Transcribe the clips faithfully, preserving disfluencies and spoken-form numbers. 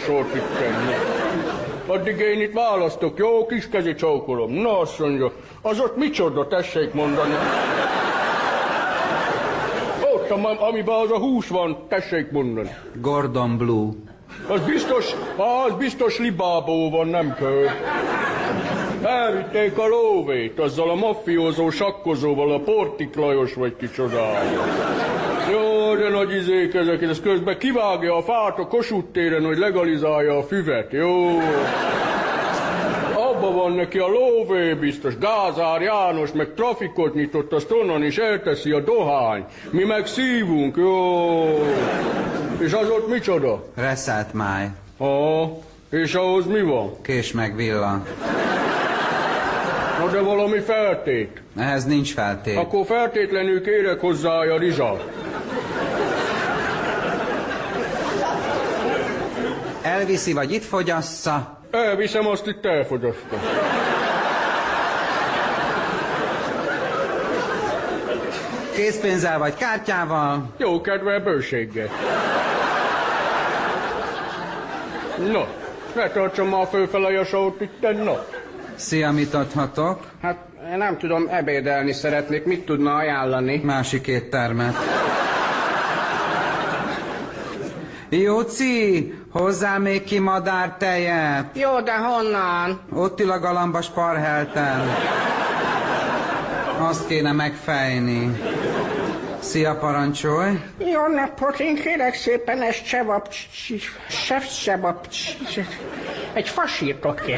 sort itt tenni. Addig én itt választok, jó kis kezi csókolom. Na azt mondja, az ott micsoda, tessék mondani. Ott, amiben az a hús van, tessék mondani. Gordon Blue. Az biztos, az biztos libából van, nem kell. Elvitték a lóvét, azzal a maffiózó sakkozóval, a Portik Lajos vagy kicsodája. Jó, de nagy izék ezek, ez közben kivágja a fát a Kossuth téren, hogy legalizálja a füvet, jó? Abba van neki a lóvé biztos, Gázár János meg trafikot nyitott, azt onnan is elteszi a dohány. Mi meg szívunk, jó? És az ott micsoda? Reszelt máj. Ha, és ahhoz mi van? Kés meg villa. Na de valami feltét. Ehhez nincs feltét. Akkor feltétlenül kérek hozzá a rizsát. Elviszi, vagy itt fogyassza? Elviszem, azt itt elfogyasztom. Készpénzzel vagy kártyával? Jó kedvel, bőséggel. No, ne tartsam már fölfele a sót itten, no. Szia, mit adhatok? Hát, én nem tudom, ebédelni szeretnék, mit tudna ajánlani? Másik éttermet. Jóci, hozzá még ki madártejet. Jó, de honnan? Ott ül a galambas parhelten. Azt kéne megfejni. Szia, parancsolj. Jó napot, én kérek szépen egy csevap... Sef csevap... Egy fasírtot kérek.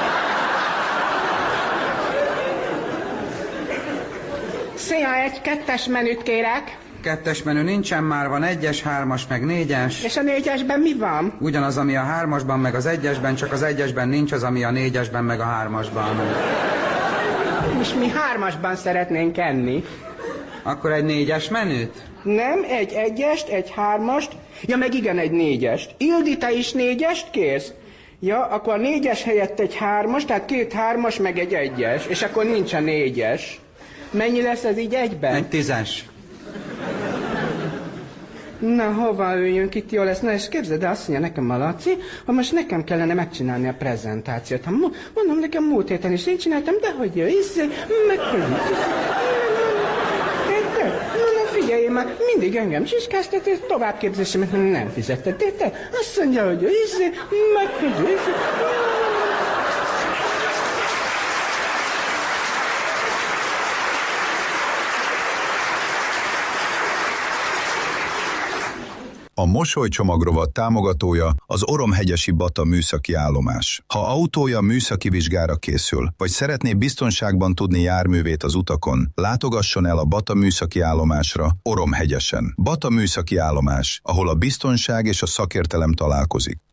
Szia, egy kettes menüt kérek. Kettes menü nincsen már, van egyes, hármas, meg négyes. És a négyesben mi van? Ugyanaz, ami a hármasban, meg az egyesben, csak az egyesben nincs az, ami a négyesben, meg a hármasban. És mi hármasban szeretnénk enni. Akkor egy négyes menüt? Nem, egy egyest, egy hármast, ja meg igen, egy négyest. Ildi, te is négyest kérsz? Ja, akkor a négyes helyett egy hármas, tehát két hármas, meg egy egyes, és akkor nincs a négyes. Mennyi lesz ez így egyben? Egy tízes. Na, hova üljünk itt, jó lesz? Na, és képzeld, de azt mondja nekem a Laci, hogy most nekem kellene megcsinálni a prezentációt. Ha mondom, nekem múlt héten is én csináltam, de hogy jöjj, meg... Figyelj már, mindig engem zsiskáztat, és továbbképzésemet nem fizetted. De te azt mondja, hogy izé, meg... A Mosolycsomag rovat támogatója az Oromhegyesi Bata műszaki állomás. Ha autója műszaki vizsgára készül, vagy szeretné biztonságban tudni járművét az utakon, látogasson el a Bata műszaki állomásra Oromhegyesen. Bata műszaki állomás, ahol a biztonság és a szakértelem találkozik.